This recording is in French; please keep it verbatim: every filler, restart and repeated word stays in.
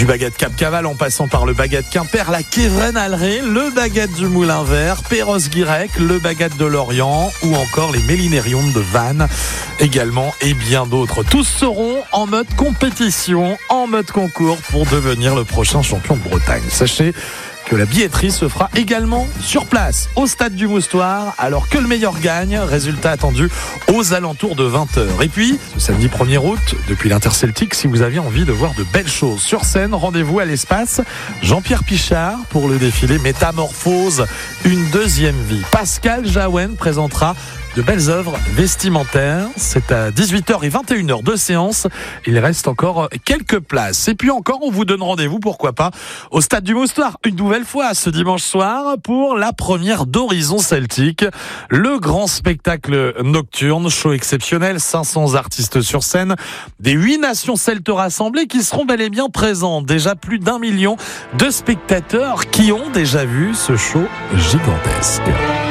Du Baguette Cap-Caval en passant par le Baguette Quimper, la Quévren-Alré, le Baguette du Moulin-Vert, Perros-Guirec, le Baguette de Lorient ou encore les Mélinérions de Vannes également et bien d'autres. Tous seront en mode compétition, en mode concours pour devenir le prochain champion de Bretagne. Sachez que la billetterie se fera également sur place au stade du Moustoir alors que le meilleur gagne, résultat attendu aux alentours de vingt heures. Et puis, ce samedi premier août, depuis l'Interceltique, si vous avez envie de voir de belles choses sur scène, rendez-vous à l'espace Jean-Pierre Pichard pour le défilé Métamorphose, une deuxième vie. Pascal Jaouen présentera de belles œuvres vestimentaires. C'est à dix-huit heures et vingt et une heures de séance. Il reste encore quelques places. Et puis encore, on vous donne rendez-vous, pourquoi pas, au stade du Moustoir, une nouvelle fois ce dimanche soir pour la première d'Horizon Celtique. Le grand spectacle nocturne, show exceptionnel, cinq cents artistes sur scène, des huit nations celtes rassemblées qui seront bel et bien présents. Déjà plus d'un million de spectateurs qui ont déjà vu ce show gigantesque.